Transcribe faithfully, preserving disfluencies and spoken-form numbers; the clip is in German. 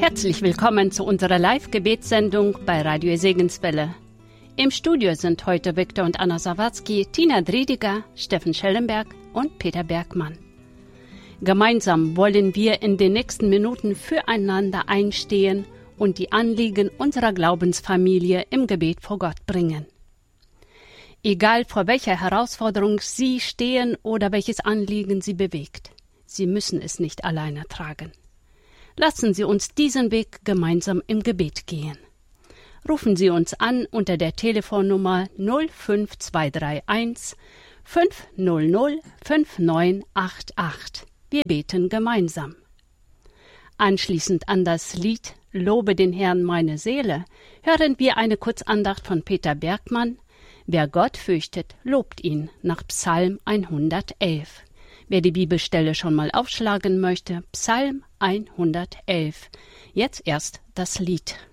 Herzlich willkommen zu unserer Live-Gebetssendung bei Radio Segenswelle. Im Studio sind heute Viktor und Anna Sawatzki, Tina Driediger, Steffen Schellenberg und Peter Bergmann. Gemeinsam wollen wir in den nächsten Minuten füreinander einstehen und die Anliegen unserer Glaubensfamilie im Gebet vor Gott bringen. Egal vor welcher Herausforderung Sie stehen oder welches Anliegen Sie bewegt, Sie müssen es nicht alleine tragen. Lassen Sie uns diesen Weg gemeinsam im Gebet gehen. Rufen Sie uns an unter der Telefonnummer null fünf zwei drei eins fünf null null fünf neun acht acht. Wir beten gemeinsam. Anschließend an das Lied Lobe den Herrn meine Seele hören wir eine Kurzandacht von Peter Bergmann. Wer Gott fürchtet, lobt ihn, nach Psalm hundertelf. Wer die Bibelstelle schon mal aufschlagen möchte, Psalm hundertelf. Jetzt erst das Lied.